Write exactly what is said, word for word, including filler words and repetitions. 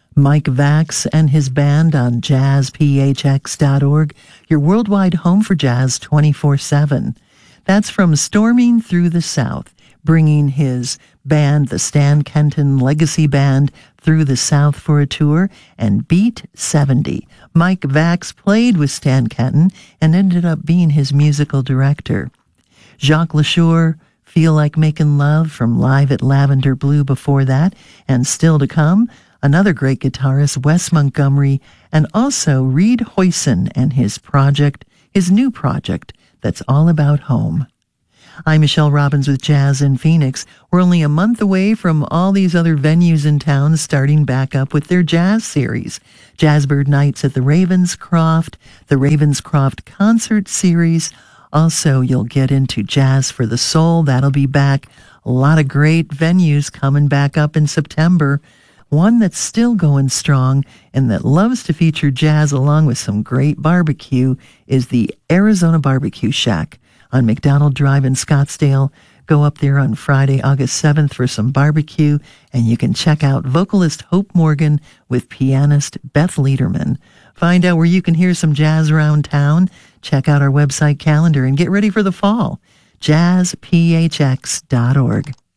Mike Vax and his band on jazz p h x dot org, your worldwide home for jazz twenty-four seven. That's from Storming Through the South, bringing his band, the Stan Kenton Legacy Band, through the South for a tour, and Beat seventy. Mike Vax played with Stan Kenton and ended up being his musical director. Jacques LaSure, Feel Like Making Love from Live at Lavender Blue before that, and still to come, another great guitarist, Wes Montgomery, and also Reed Hoyson and his project, his new project, that's all about home. I'm Michelle Robbins with Jazz in Phoenix. We're only a month away from all these other venues in town starting back up with their jazz series. Jazzbird Nights at the Ravenscroft, the Ravenscroft Concert Series. Also, you'll get into Jazz for the Soul. That'll be back. A lot of great venues coming back up in September. One that's still going strong and that loves to feature jazz along with some great barbecue is the Arizona Barbecue Shack on McDonald Drive in Scottsdale. Go up there on Friday, August seventh for some barbecue, and you can check out vocalist Hope Morgan with pianist Beth Lederman. Find out where you can hear some jazz around town. Check out our website calendar and get ready for the fall. jazz p h x dot org.